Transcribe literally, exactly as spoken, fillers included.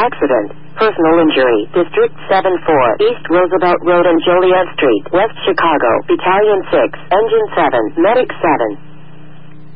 Accident. Personal injury. District seven four. East Roosevelt Road and Joliet Street. West Chicago. Battalion six. Engine seven. Medic seven.